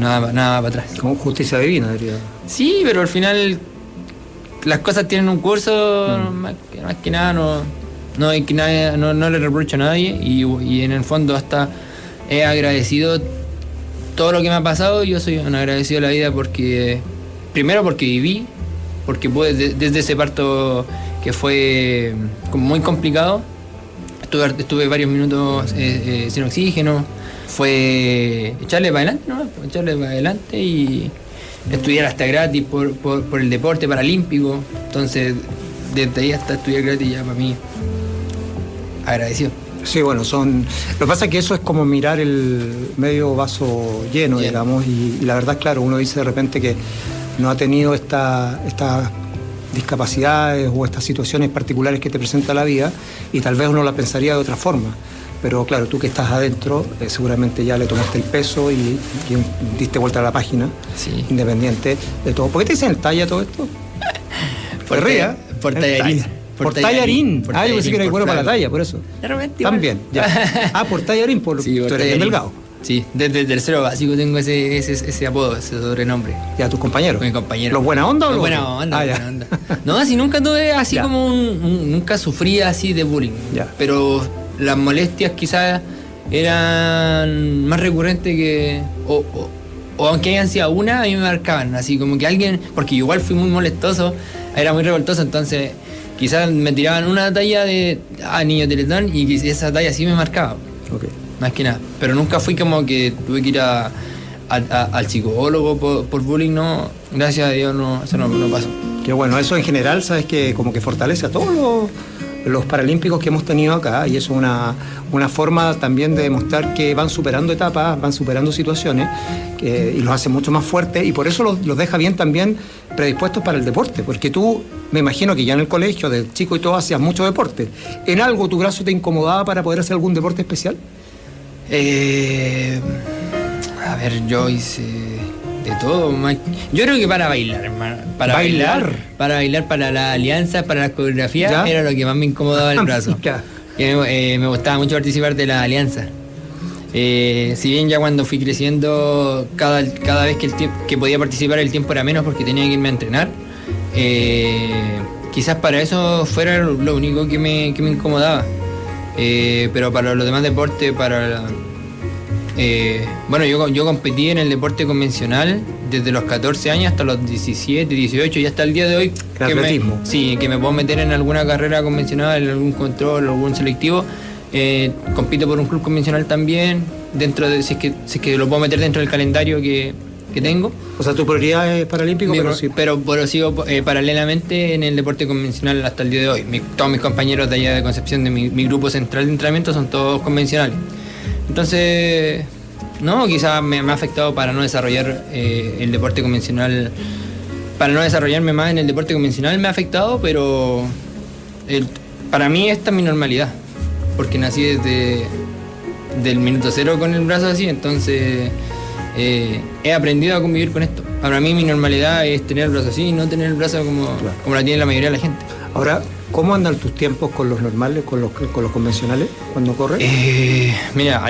nada para atrás. Como justicia divina, diría. Sí, pero al final las cosas tienen un curso, más que nada no hay que nadie, no le reprocho a nadie y en el fondo hasta he agradecido todo lo que me ha pasado. Yo soy un agradecido de la vida porque primero porque viví, porque pude desde ese parto que fue como muy complicado, estuve varios minutos sin oxígeno, fue echarle para adelante, ¿no? Echarle para adelante y estudiar hasta gratis por el deporte paralímpico. Entonces desde ahí hasta estudiar gratis ya para mí agradecido. Sí, bueno, lo que pasa es que eso es como mirar el medio vaso lleno, digamos, y la verdad, claro, uno dice de repente que no ha tenido estas discapacidades o estas situaciones particulares que te presenta la vida y tal vez uno la pensaría de otra forma. Pero claro, tú que estás adentro, seguramente ya le tomaste el peso y diste vuelta a la página, sí. Independiente de todo. ¿Por qué te dicen talla todo esto? Por tallarín. Por tallarín. Yo pensé que era bueno para la talla, por eso. De repente. También, ya. Por tallarín, sí, tú eres bien delgado. Sí, desde el tercero básico tengo ese apodo, ese sobrenombre. ¿Y a tus compañeros? Con mi compañero. ¿Los buena onda o los buena onda? Buena onda. No, así nunca tuve así ya. Como nunca sufrí así de bullying. Ya. Pero las molestias quizás eran más recurrentes que... O aunque hayan sido una, a mí me marcaban. Así como que alguien... Porque igual fui muy molestoso, era muy revoltoso, entonces... Quizás me tiraban una talla de niño teletón y esa talla sí me marcaba. Okay. Más que nada. Pero nunca fui como que tuve que ir al psicólogo por bullying, no. Gracias a Dios eso no pasó. Qué bueno, eso en general, sabes que como que fortalece a todos los paralímpicos que hemos tenido acá, y eso es una forma también de demostrar que van superando etapas, van superando situaciones, y los hace mucho más fuertes, y por eso los deja bien también predispuestos para el deporte, porque tú, me imagino que ya en el colegio, de chico y todo, hacías mucho deporte. ¿En algo tu brazo te incomodaba para poder hacer algún deporte especial? A ver, yo hice de todo. Yo creo que para bailar, hermano. Para la alianza, para la coreografía, ¿ya? Era lo que más me incomodaba el brazo. Me gustaba mucho participar de la alianza. Si bien ya cuando fui creciendo, cada vez que podía participar el tiempo era menos porque tenía que irme a entrenar. Quizás para eso fuera lo único que me incomodaba. Pero para los demás deportes, bueno, yo competí en el deporte convencional desde los 14 años hasta los 17, 18 y hasta el día de hoy que me puedo meter en alguna carrera convencional, en algún control, algún selectivo. Compito por un club convencional también, dentro de si es que lo puedo meter dentro del calendario que tengo. O sea, tu prioridad es paralímpico, pero sigo paralelamente en el deporte convencional hasta el día de hoy. Todos mis compañeros de allá de Concepción, de mi grupo central de entrenamiento, son todos convencionales. Entonces, no, quizás me ha afectado para no desarrollar el deporte convencional, para no desarrollarme más en el deporte convencional me ha afectado, pero para mí esta es mi normalidad, porque nací desde el minuto cero con el brazo así, entonces he aprendido a convivir con esto. Para mí mi normalidad es tener el brazo así y no tener el brazo como la tiene la mayoría de la gente. Ahora, ¿cómo andan tus tiempos con los normales, con los convencionales, cuando corres? Mira,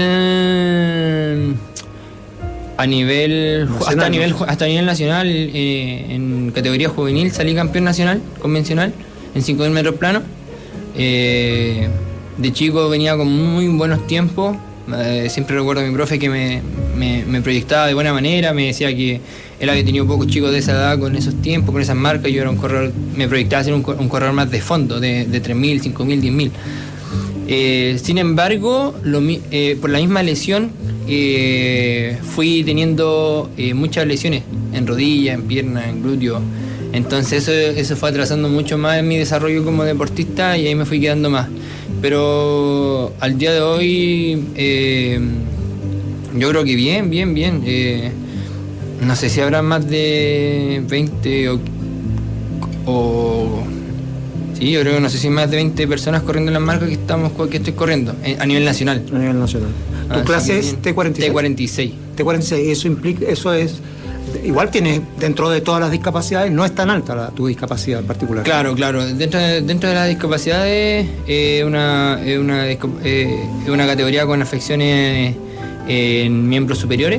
hasta nivel nacional, en categoría juvenil salí campeón nacional, convencional, en 5.000 metros plano. De chico venía con muy buenos tiempos. Siempre recuerdo a mi profe que me proyectaba de buena manera, me decía que él había tenido pocos chicos de esa edad con esos tiempos, con esas marcas. Yo era un corredor, me proyectaba a ser un corredor más de fondo, de 3.000, 5.000, 10.000. Sin embargo, por la misma lesión, fui teniendo muchas lesiones en rodilla, en pierna, en glúteo. Entonces eso fue atrasando mucho más en mi desarrollo como deportista y ahí me fui quedando más. Pero al día de hoy yo creo que bien. No sé si habrá más de 20 o sí, yo creo que no sé si más de 20 personas corriendo en las marcas que estoy corriendo a nivel nacional. A nivel nacional. ¿Tu clase es T46? T46. T46, eso es... Igual tienes, dentro de todas las discapacidades, no es tan alta tu discapacidad en particular. Claro. Dentro de las discapacidades es una categoría con afecciones en miembros superiores.